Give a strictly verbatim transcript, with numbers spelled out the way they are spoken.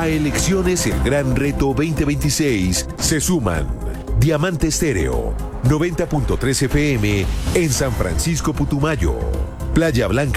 A Elecciones El Gran Reto veinte veintiséis se suman Diamante Estéreo, noventa punto tres F M en San Francisco Putumayo, Playa Blanca